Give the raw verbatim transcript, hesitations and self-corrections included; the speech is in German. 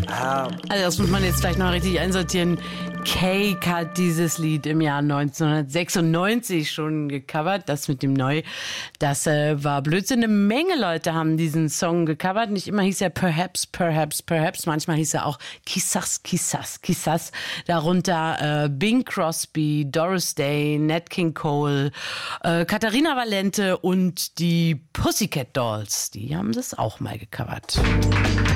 Ah. Also das muss man jetzt vielleicht noch richtig einsortieren. Cake hat dieses Lied im Jahr neunzehnhundertsechsundneunzig schon gecovert, das mit dem Neu. Das äh, war Blödsinn. Eine Menge Leute haben diesen Song gecovert. Nicht immer hieß er Perhaps, Perhaps, Perhaps. Manchmal hieß er auch Quizás, Quizás, Quizás. Darunter äh, Bing Crosby, Doris Day, Nat King Cole, äh, Katharina Valente und die Pussycat Dolls. Die haben das auch mal gecovert.